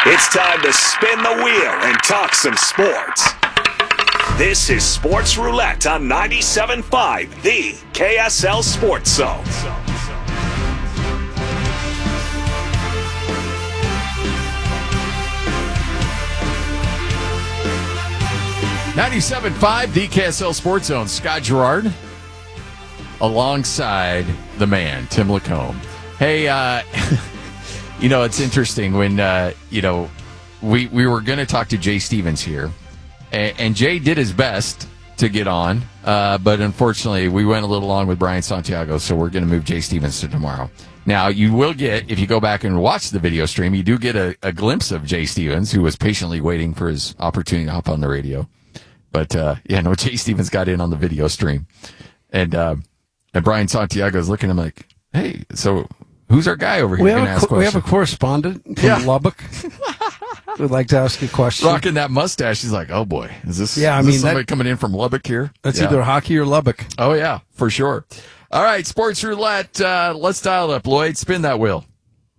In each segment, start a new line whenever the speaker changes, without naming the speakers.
It's time to spin the wheel and talk some sports. This is Sports Roulette on 97.5, the KSL Sports Zone.
97.5, the KSL Sports Zone. Scott Gerard alongside the man, Tim Lacombe. Hey, it's interesting when, we were going to talk to Jay Stevens here, and Jay did his best to get on, but unfortunately we went a little long with Brian Santiago, so we're going to move Jay Stevens to tomorrow. Now, you will get, if you go back and watch the video stream, you do get a glimpse of Jay Stevens, who was patiently waiting for his opportunity to hop on the radio. But, Jay Stevens got in on the video stream. And Brian Santiago is looking at him like, hey, so who's our guy over here?
We have a correspondent from Lubbock who would like to ask a question.
Rocking that mustache. He's like, oh, boy. Is this somebody coming in from Lubbock here?
That's either hockey or Lubbock.
Oh, yeah, for sure. All right, Sports Roulette. Let's dial it up, Lloyd. Spin that wheel.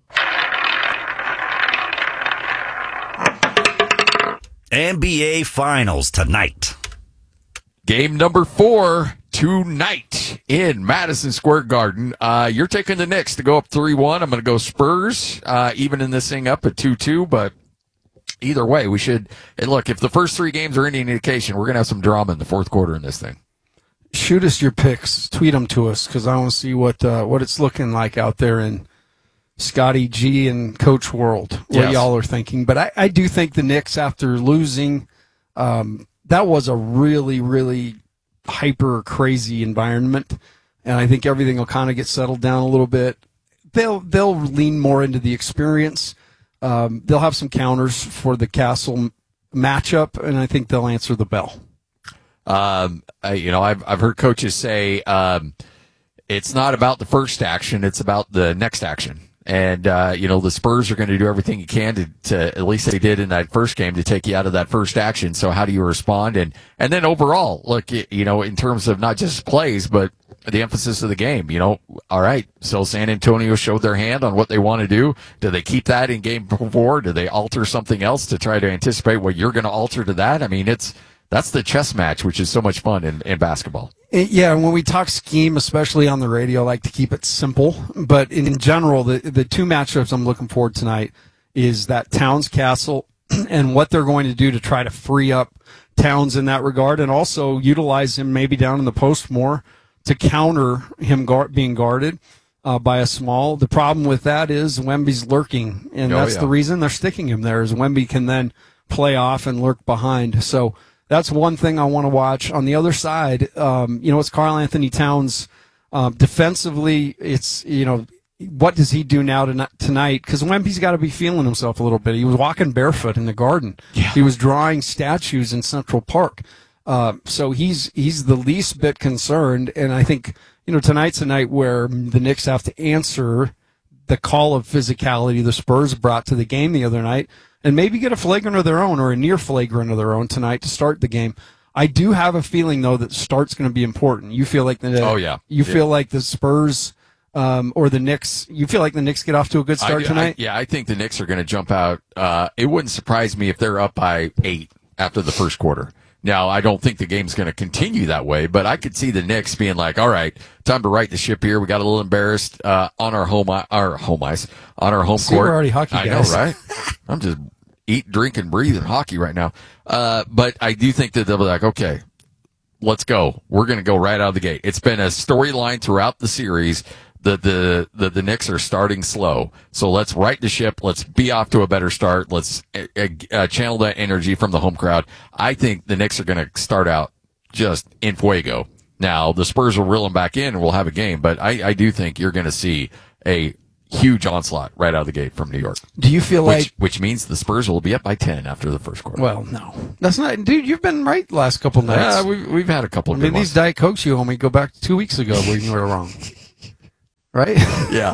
NBA Finals tonight.
Game number 4 tonight in Madison Square Garden. You're taking the Knicks to go up 3-1. I'm going to go Spurs, even in this thing up at 2-2. But either way, we should. And look, if the first 3 games are any indication, we're going to have some drama in the fourth quarter in this thing.
Shoot us your picks. Tweet them to us because I want to see what it's looking like out there in Scotty G and Coach World, what y'all are thinking. But I do think the Knicks, after losing, that was a really, really hyper crazy environment, and I think everything will kind of get settled down a little bit. They'll lean more into the experience. They'll have some counters for the Castle matchup, and I think they'll answer the bell.
I've heard coaches say it's not about the first action; it's about the next action. And, the Spurs are going to do everything you can to, at least they did in that first game, to take you out of that first action. So how do you respond? And then overall, look, in terms of not just plays, but the emphasis of the game, all right. So San Antonio showed their hand on what they want to do. Do they keep that in game 4? Do they alter something else to try to anticipate what you're going to alter to that? I mean, that's the chess match, which is so much fun in basketball.
Yeah, when we talk scheme, especially on the radio, I like to keep it simple. But in general, the 2 matchups I'm looking forward tonight is that Towns Castle and what they're going to do to try to free up Towns in that regard, and also utilize him maybe down in the post more to counter him being guarded by a small. The problem with that is Wemby's lurking, and that's the reason they're sticking him there, is Wemby can then play off and lurk behind. So that's one thing I want to watch. On the other side, it's Karl Anthony Towns. Defensively, it's, what does he do now tonight? Because Wemby's got to be feeling himself a little bit. He was walking barefoot in the Garden. Yeah. He was drawing statues in Central Park. So he's the least bit concerned. And I think, tonight's a night where the Knicks have to answer the call of physicality the Spurs brought to the game the other night, and maybe get a flagrant of their own or a near flagrant of their own tonight to start the game. I do have a feeling, though, that start's going to be important. You feel like feel like the Spurs or the Knicks. You feel like the Knicks get off to a good start tonight.
I think the Knicks are going to jump out. It wouldn't surprise me if they're up by 8 after the first quarter. Now, I don't think the game's going to continue that way, but I could see the Knicks being like, all right, time to right the ship here. We got a little embarrassed on our home ice, on our home court.
We're already hockey guys.
I know, right? I'm just eat, drink, and breathe in hockey right now. But I do think that they'll be like, okay, let's go. We're going to go right out of the gate. It's been a storyline throughout the series that the Knicks are starting slow. So let's right the ship. Let's be off to a better start. Let's channel that energy from the home crowd. I think the Knicks are going to start out just in fuego. Now, the Spurs will reel them back in and we'll have a game, but I do think you're going to see a huge onslaught right out of the gate from New York.
Do you feel
which means the Spurs will be up by 10 after the first quarter?
Well, no. That's not, dude, you've been right the last couple nights.
Yeah, we've had a couple of good ones.
These Diet Cokes you owe me go back to 2 weeks ago where you were wrong. Right?
Yeah.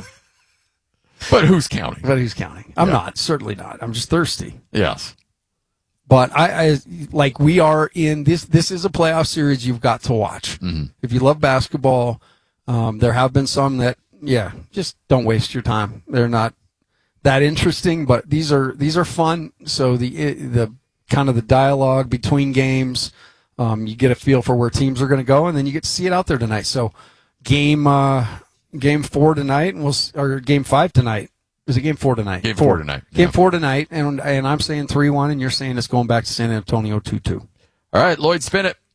But who's counting?
I'm not. Certainly not. I'm just thirsty.
Yes.
But I like we are in this. This is a playoff series you've got to watch. Mm-hmm. If you love basketball, there have been some that, just don't waste your time. They're not that interesting, but these are fun. So the kind of the dialogue between games, you get a feel for where teams are going to go, and then you get to see it out there tonight. So game 4 tonight, or game 5 tonight. Is it game 4 tonight?
Game 4 tonight.
Game 4 tonight, and I'm saying 3-1, and you're saying it's going back to San Antonio 2-2.
All right, Lloyd, spin it.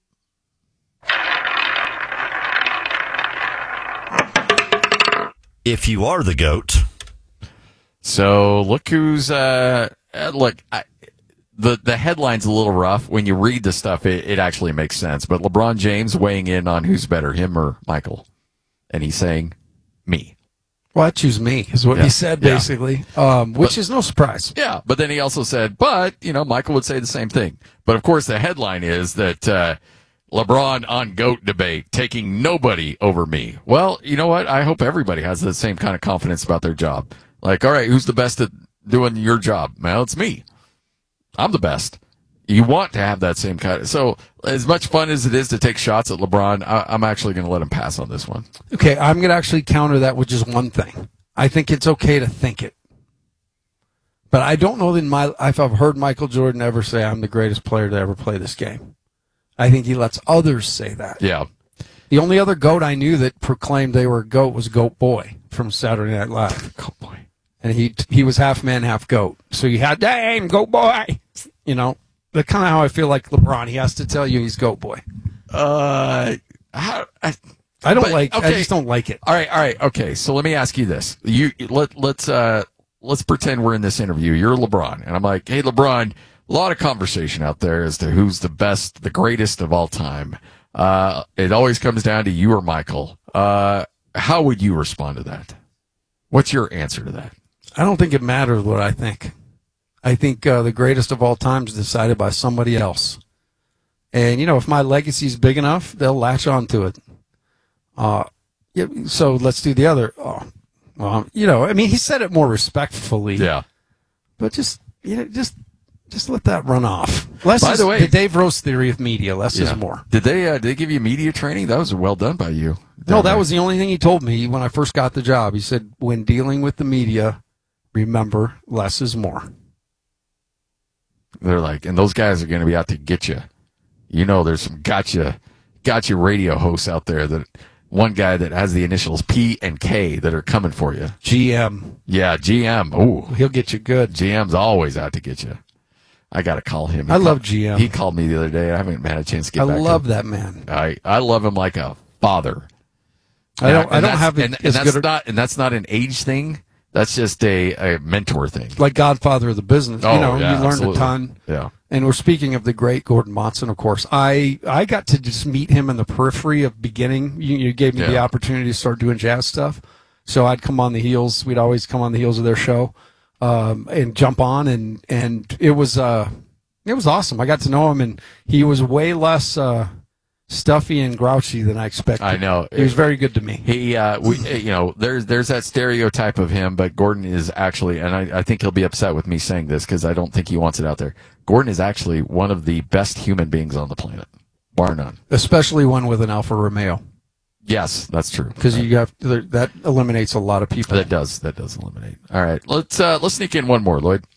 If you are the GOAT.
So look who's the headline's a little rough. When you read the stuff, it actually makes sense. But LeBron James weighing in on who's better, him or Michael, and he's saying me.
Well, I choose me, is what he said, basically, which is no surprise.
Yeah, but then he also said, but, Michael would say the same thing. But, of course, the headline is that LeBron on GOAT debate, taking nobody over me. Well, you know what? I hope everybody has the same kind of confidence about their job. Like, all right, who's the best at doing your job? Well, it's me. I'm the best. You want to have that same kind of... So, as much fun as it is to take shots at LeBron, I'm actually going to let him pass on this one.
Okay, I'm going to actually counter that with just one thing. I think it's okay to think it. But I don't know if I've heard Michael Jordan ever say, I'm the greatest player to ever play this game. I think he lets others say that.
Yeah.
The only other GOAT I knew that proclaimed they were a GOAT was Goat Boy from Saturday Night Live.
Goat Boy.
And he was half man, half goat. So you had, damn, Goat Boy. That's kind of how I feel like LeBron. He has to tell you he's Goat Boy.
I
just don't like it.
All right. Okay. So let me ask you this. Let's pretend we're in this interview. You're LeBron, and I'm like, hey, LeBron. A lot of conversation out there as to who's the best, the greatest of all time. It always comes down to you or Michael. How would you respond to that? What's your answer to that?
I don't think it matters what I think. I think the greatest of all time is decided by somebody else. And, if my legacy is big enough, they'll latch on to it. So let's do the other. He said it more respectfully.
Yeah.
But just let that run off.
By the way,
the Dave Rose theory of media, less is more.
Did they give you media training? That was well done by you.
No, that was the only thing he told me when I first got the job. He said, when dealing with the media, remember, less is more.
They're like, and those guys are going to be out to get you. There's some gotcha radio hosts out there, that one guy that has the initials P and K that are coming for you.
GM.
Yeah, GM. Ooh.
He'll get you good.
GM's always out to get you. I got to call him.
I love GM.
He called me the other day. I haven't had a chance to get back to him.
I love that man.
I love him like a father. That's not an age thing. That's just a mentor thing.
Like Godfather of the business.
Oh,
you learned
absolutely.
a ton.
Yeah.
And we're speaking of the great Gordon Monson, of course. I got to just meet him in the periphery of beginning. You gave me the opportunity to start doing jazz stuff. So I'd come on the heels. We'd always come on the heels of their show, and jump on. And it was awesome. I got to know him, and he was way less, stuffy and grouchy than I expected.
I know.
He was very good to me.
There's that stereotype of him, but Gordon is actually, and I think he'll be upset with me saying this because I don't think he wants it out there. Gordon is actually one of the best human beings on the planet, bar none.
Especially one with an Alfa Romeo.
Yes, that's true.
Because that eliminates a lot of people.
That does eliminate. All right, let's sneak in one more, Lloyd.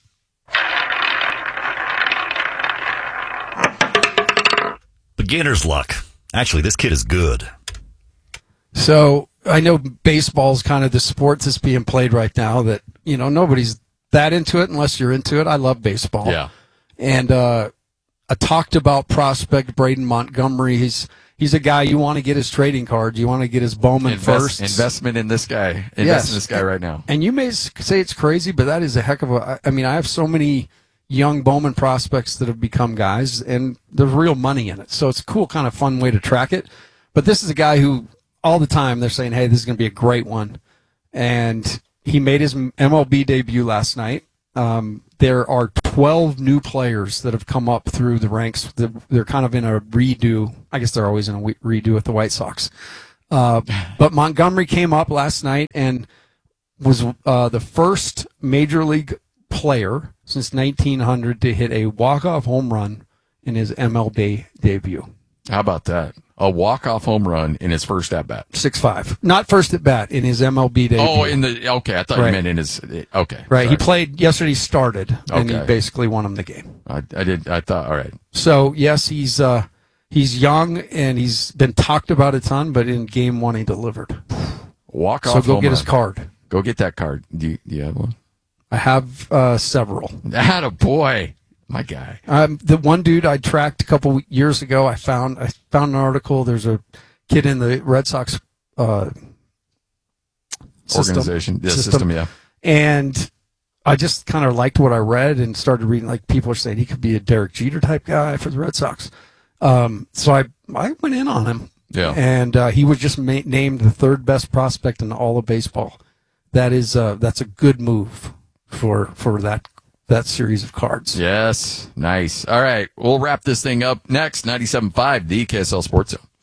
Beginner's luck. Actually, this kid is good.
So I know baseball's kind of the sport that's being played right now that, nobody's that into it unless you're into it. I love baseball.
Yeah.
And I talked about prospect Braden Montgomery. He's a guy you want to get his trading cards. You want to get his Bowman first.
Investment in this guy. Invest in this guy right now.
And you may say it's crazy, but that is a heck of a... I have so many young Bowman prospects that have become guys, and there's real money in it. So it's a cool, kind of fun way to track it. But this is a guy who, all the time, they're saying, hey, this is going to be a great one. And he made his MLB debut last night. There are 12 new players that have come up through the ranks. They're kind of in a redo. I guess they're always in a redo with the White Sox. But Montgomery came up last night and was the first major league player since 1900 to hit a walk-off home run in his MLB debut.
How about that? a walk-off home run in his first at-bat.
6'5". Not first at bat, in his MLB debut.
Oh, okay. I thought you
Right.
meant in his, okay.
Right. He
sorry.
played yesterday, started, and he
Okay.
basically won him the game.
I thought, all right.
So, yes, he's young, and he's been talked about a ton, but in game one, he delivered.
Walk-off
So go
home
get
run.
his card.
Go get that card. Do you have one?
I have several.
Attaboy. My guy.
The one dude I tracked a couple years ago, I found an article. There's a kid in the Red Sox
Organization. System, yeah.
and I just kind of liked what I read and started reading. Like, people are saying he could be a Derek Jeter type guy for the Red Sox. So I went in on him.
Yeah.
And he was just named the third best prospect in all of baseball. That's a good move for that series of cards.
Yes. Nice. All right. We'll wrap this thing up next. 97.5, the KSL Sports Zone.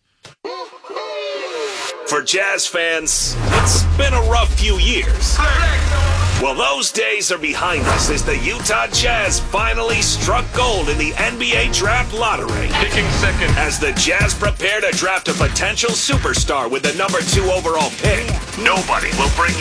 For Jazz fans, it's been a rough few years. Well, those days are behind us as the Utah Jazz finally struck gold in the NBA Draft Lottery.
Picking second.
As the Jazz prepare to draft a potential superstar with the number 2 overall pick, nobody will bring you